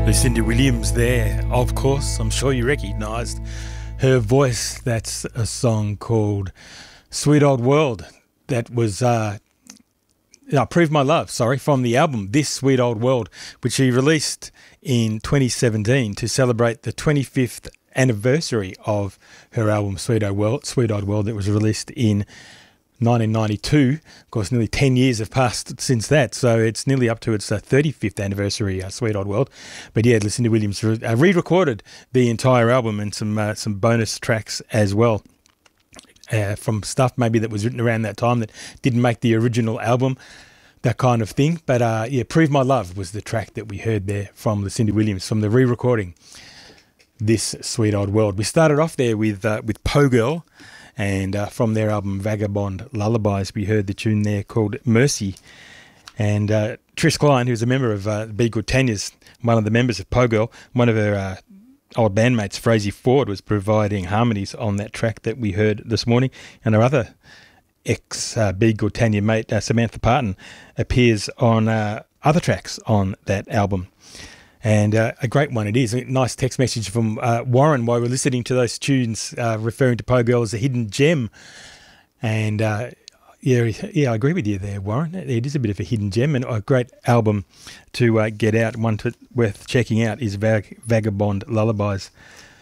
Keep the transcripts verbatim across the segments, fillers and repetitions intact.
Lucinda Williams there, of course. I'm sure you recognised her voice. That's a song called Sweet Old World. That was uh, uh, Prove My Love, sorry, from the album This Sweet Old World, which she released in twenty seventeen to celebrate the twenty-fifth anniversary of her album Sweet Old World, Sweet Old World that was released in nineteen ninety-two. Of course, nearly ten years have passed since that, so it's nearly up to its uh, thirty-fifth anniversary, uh, Sweet Old World. But yeah, Lucinda Williams re- uh, re-recorded the entire album and some uh, some bonus tracks as well, uh, from stuff maybe that was written around that time that didn't make the original album, that kind of thing. But uh, yeah, Prove My Love was the track that we heard there from Lucinda Williams, from the re-recording This Sweet Old World. We started off there with uh, with Poe Girl, and uh, from their album Vagabond Lullabies, we heard the tune there called Mercy. And uh, Trish Klein, who's a member of uh, Be Good Tanya's, one of the members of Poe Girl, one of her uh, old bandmates, Frazey Ford, was providing harmonies on that track that we heard this morning. And our other ex-Be Good Tanya mate, uh, Samantha Parton, appears on uh, other tracks on that album. And uh, a great one it is. A nice text message from uh, Warren while we're listening to those tunes, uh, referring to Poe Girl as a hidden gem. And uh, yeah, yeah, I agree with you there, Warren. It is a bit of a hidden gem and a great album to uh, get out. One to, worth checking out is Vag- Vagabond Lullabies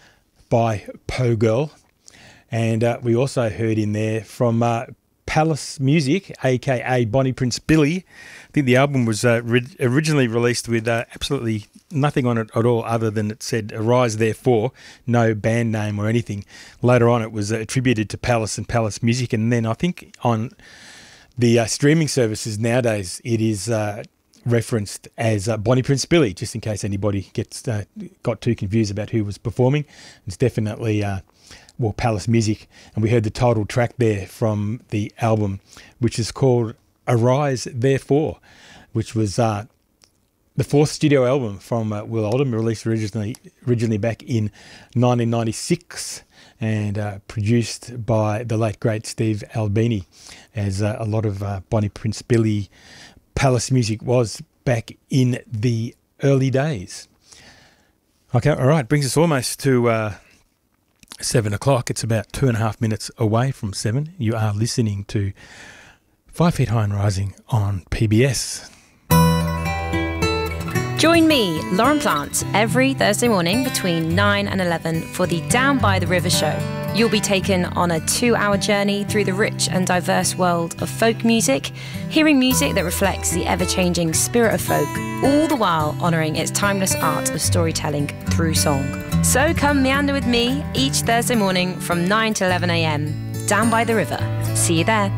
by Poe Girl. And uh, we also heard in there from uh, Palace Music, aka Bonnie Prince Billy. I think the album was uh, re- originally released with uh, absolutely nothing on it at all other than it said Arise Therefore, no band name or anything. Later on it was uh, attributed to Palace and Palace Music, and then I think on the uh, streaming services nowadays it is uh, referenced as uh, Bonnie Prince Billy, just in case anybody gets uh, got too confused about who was performing. It's definitely uh, well, Palace Music, and we heard the title track there from the album, which is called Arise Therefore, which was uh, the fourth studio album from uh, Will Oldham, released originally originally back in nineteen ninety-six, and uh, produced by the late great Steve Albini, as uh, a lot of uh, Bonnie Prince Billy Palace Music was back in the early days. Okay, all right, brings us almost to Uh, Seven o'clock. It's about two and a half minutes away from seven. You are listening to Five Feet High and Rising on P B S. Join me, Lauren Plant, every Thursday morning between nine and eleven for the Down by the River show. You'll be taken on a two-hour journey through the rich and diverse world of folk music, hearing music that reflects the ever-changing spirit of folk, all the while honouring its timeless art of storytelling through song. So come meander with me each Thursday morning from nine to eleven a.m. Down by the River. See you there.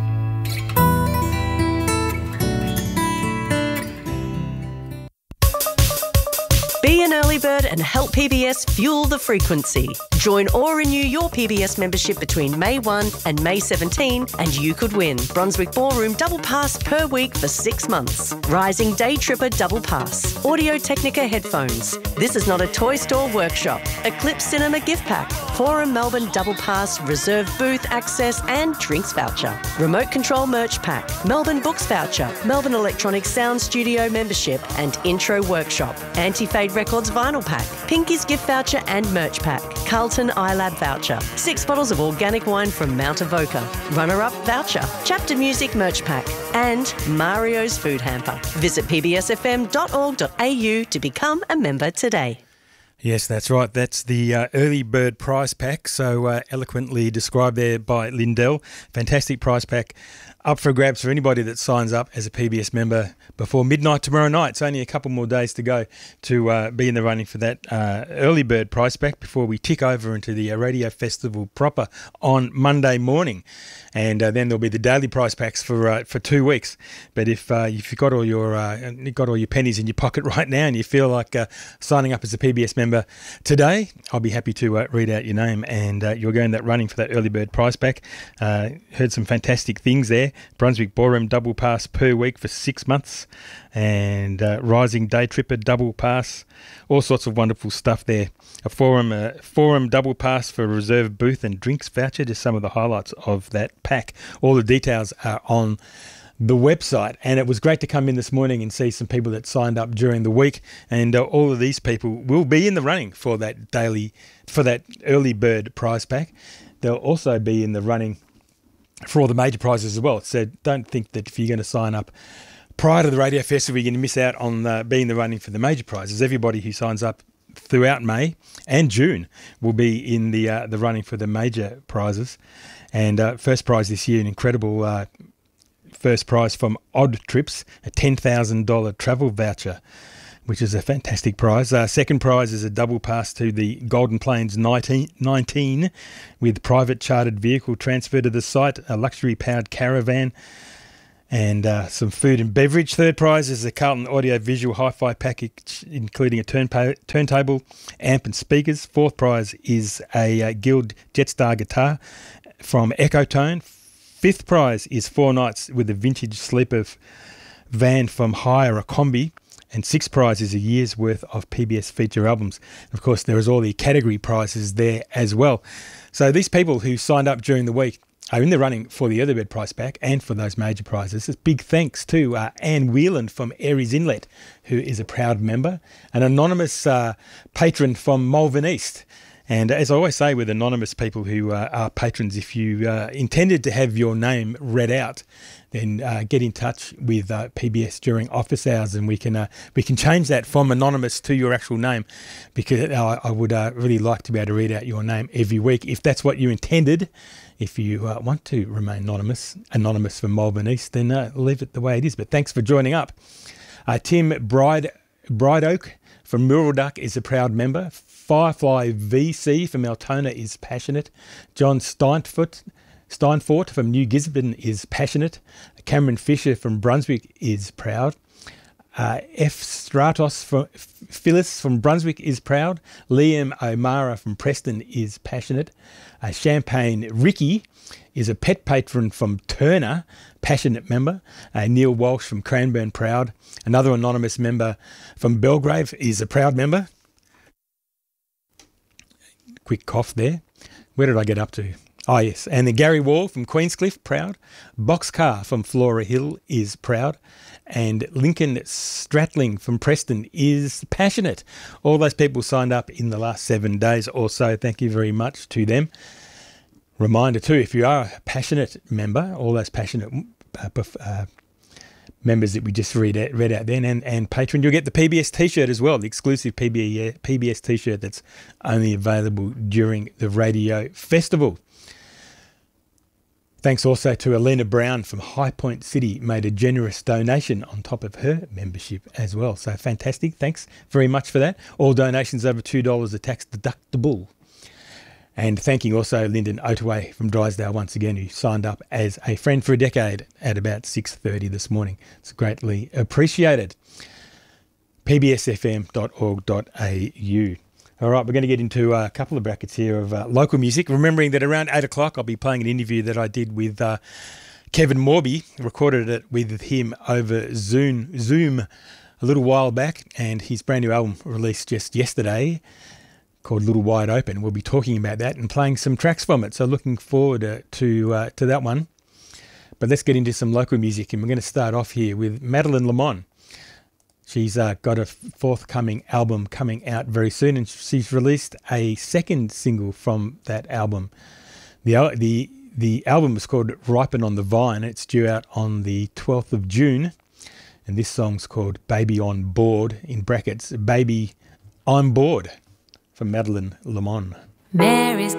Be an early bird and help P B S fuel the frequency. Join or renew your P B S membership between May first and May seventeenth and you could win Brunswick Ballroom Double Pass per week for six months. Rising Day Tripper Double Pass. Audio Technica headphones. This is not a toy store workshop. Eclipse Cinema gift pack. Forum Melbourne Double Pass, reserved booth access and drinks voucher. Remote control merch pack. Melbourne Books voucher. Melbourne Electronic Sound Studio membership and intro workshop. Anti-Fade Records vinyl pack. Pinky's gift voucher and merch pack. Carlton iLab voucher. Six bottles of organic wine from Mount Avoca. Runner-up voucher. Chapter Music merch pack. And Mario's food hamper. Visit p b s f m dot org dot a u to become a member today. Yes, that's right. That's the uh, early bird prize pack, so uh, eloquently described there by Lindell. Fantastic prize pack up for grabs for anybody that signs up as a P B S member before midnight tomorrow night. It's only a couple more days to go to uh, be in the running for that uh, early bird prize pack before we tick over into the uh, radio festival proper on Monday morning. And uh, then there'll be the daily prize packs for uh, for two weeks. But if uh, if you've got all your uh, you've got all your pennies in your pocket right now and you feel like uh, signing up as a P B S member today, I'll be happy to uh, read out your name and uh, you're going that running for that early bird prize pack. Uh, heard some fantastic things there. Brunswick Ballroom Double Pass per week for six months and uh, Rising Day Tripper Double Pass. All sorts of wonderful stuff there. A forum uh, forum Double Pass for reserved booth and drinks voucher. Just some of the highlights of that pack. All the details are on the website, and it was great to come in this morning and see some people that signed up during the week, and uh, all of these people will be in the running for that daily, for that early bird prize pack. They'll also be in the running for all the major prizes as well. So don't think that if you're going to sign up prior to the Radio Festival, you're going to miss out on uh, being in the running for the major prizes. Everybody who signs up throughout May and June will be in the uh, the running for the major prizes. And uh, first prize this year, an incredible uh, first prize from Odd Trips, a ten thousand dollars travel voucher, which is a fantastic prize. Uh, second prize is a double pass to the Golden Plains nineteen with private chartered vehicle transfer to the site, a luxury powered caravan, and uh, some food and beverage. Third prize is a Carlton audio visual hi-fi package, including a turnpa- turntable, amp and speakers. Fourth prize is a uh, Guild Jetstar guitar from Ecotone. Fifth prize is four nights with a vintage sleeper van from Hire a Combi. And sixth prize is a year's worth of P B S feature albums. And of course, there is all the category prizes there as well. So these people who signed up during the week are in the running for the Early Bird prize pack and for those major prizes. It's big thanks to uh, Anne Whelan from Aries Inlet, who is a proud member, an anonymous uh, patron from Malvern East. And as I always say with anonymous people who uh, are patrons, if you uh, intended to have your name read out, then uh, get in touch with uh, P B S during office hours, and we can uh, we can change that from anonymous to your actual name, because I, I would uh, really like to be able to read out your name every week if that's what you intended. If you uh, want to remain anonymous, anonymous from Malvern East, then uh, leave it the way it is. But thanks for joining up. Uh, Tim Bride Bride Oak from Muralduck is a proud member. Firefly V C from Altona is passionate. John Steinfort, Steinfort from New Gisborne is passionate. Cameron Fisher from Brunswick is proud. Uh, F. Stratos from Phyllis from Brunswick is proud. Liam O'Mara from Preston is passionate. Uh, Champagne Ricky is a pet patron from Turner, passionate member. Uh, Neil Walsh from Cranbourne, proud. Another anonymous member from Belgrave is a proud member. Quick cough there. Where did I get up to? Oh, yes. And then Gary Wall from Queenscliff, proud. Boxcar from Flora Hill is proud. And Lincoln Stratling from Preston is passionate. All those people signed up in the last seven days or so. Thank you very much to them. Reminder too, if you are a passionate member, all those passionate uh, uh, members that we just read out, read out then, and, and patron, you'll get the P B S t-shirt as well, the exclusive P B S t-shirt that's only available during the Radio Festival. Thanks also to Alina Brown from High Point City, made a generous donation on top of her membership as well. So fantastic. Thanks very much for that. All donations over two dollars are tax deductible. And thanking also Lyndon Otaway from Drysdale once again, who signed up as a friend for a decade at about six thirty this morning. It's greatly appreciated. p b s f m dot org dot a u. All right, we're going to get into a couple of brackets here of uh, local music. Remembering that around eight o'clock I'll be playing an interview that I did with uh, Kevin Morby. Recorded it with him over Zoom, Zoom a little while back, and his brand new album released just yesterday, called Little Wide Open. We'll be talking about that and playing some tracks from it. So looking forward uh, to uh, to that one. But let's get into some local music, and we're going to start off here with Madeline Lamont. She's uh, got a forthcoming album coming out very soon, and she's released a second single from that album. The the the album is called Ripen on the Vine. It's due out on the twelfth of June, and this song's called Baby on Board, in brackets, Baby I'm Bored, from Madeline Lamont. Mary's